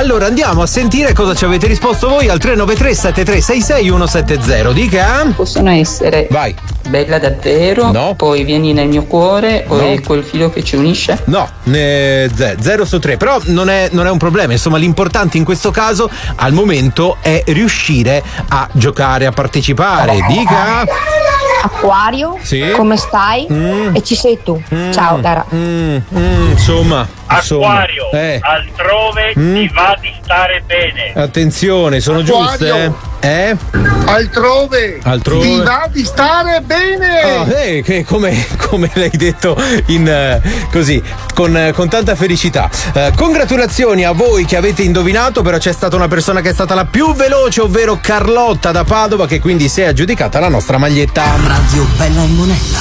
Allora andiamo a sentire cosa ci avete risposto voi al 393 7366 170. Dica. Possono essere Vai. bella davvero, No. poi vieni nel mio cuore o è quel filo che ci unisce? No, 0 su 3, però non è un problema, insomma l'importante in questo caso al momento è riuscire a giocare, a partecipare. Dica. Acquario, Sì. come stai? E ci sei tu. Ciao cara. Insomma. Acquario, altrove ti va di stare bene. Attenzione, sono Acquario. giuste? Altrove ti va di stare bene. Che come l'hai detto così con tanta felicità. Congratulazioni a voi che avete indovinato, però c'è stata una persona che è stata la più veloce, ovvero Carlotta da Padova, che quindi si è aggiudicata la nostra maglietta. Radio Bella e Monella.